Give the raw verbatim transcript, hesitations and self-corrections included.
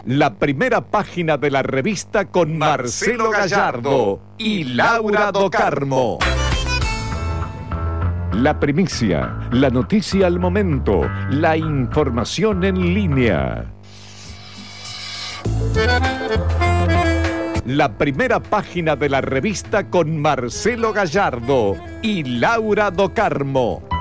La primera página de la revista con Marcelo Gallardo y Laura Do Carmo. La primicia, la noticia al momento, la información en línea. La primera página de la revista con Marcelo Gallardo y Laura Do Carmo.